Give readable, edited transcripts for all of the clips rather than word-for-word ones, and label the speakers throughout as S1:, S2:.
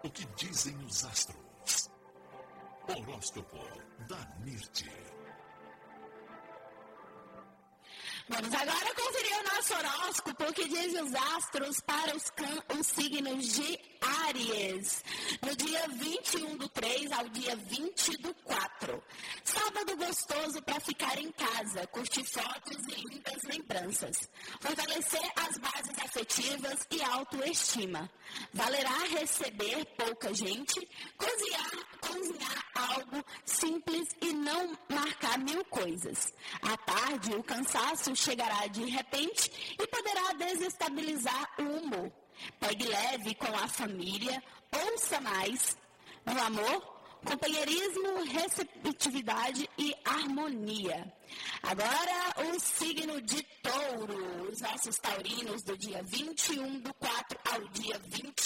S1: O que dizem os astros? Horóscopo da Mirti.
S2: Vamos agora conferir o nosso horóscopo, o que diz os astros para os signos de Áries, no dia 21/3 ao dia 20/4. Sábado gostoso para ficar em casa, curtir fotos e lindas lembranças. Fortalecer as bases afetivas e autoestima. Valerá receber pouca gente, cozinhar algo simples e não marcar 1000 coisas. À tarde, o cansaço chegará de repente e poderá desestabilizar o humor. Pegue leve com a família, ouça mais. No amor, companheirismo, receptividade e harmonia. Agora, o signo de Touro, os nossos taurinos do dia 21/4 ao dia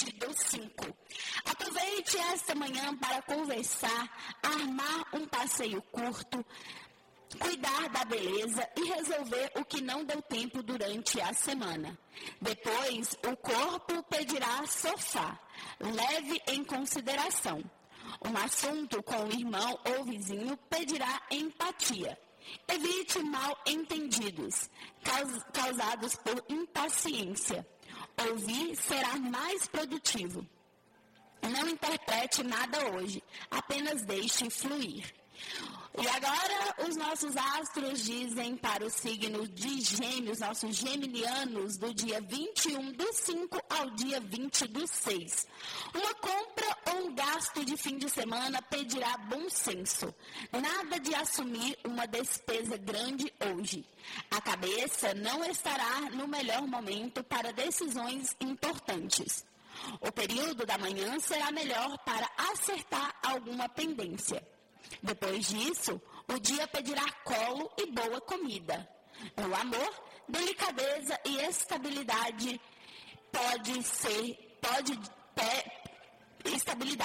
S2: 20/5. Aproveite esta manhã para conversar, armar um passeio curto, cuidar da beleza e resolver o que não deu tempo durante a semana. Depois, o corpo pedirá sofá. Leve em consideração. Um assunto com o irmão ou vizinho pedirá empatia. Evite mal-entendidos causados por impaciência. Ouvir será mais produtivo. Não interprete nada hoje, apenas deixe fluir. E agora, os nossos astros dizem para o signo de Gêmeos, nossos geminianos, do dia 21/5 ao dia 20/6. Uma compra ou um gasto de fim de semana pedirá bom senso. Nada de assumir uma despesa grande hoje. A cabeça não estará no melhor momento para decisões importantes. O período da manhã será melhor para acertar alguma pendência. Depois disso, o dia pedirá colo e boa comida. No amor, delicadeza e estabilidade estabilidade.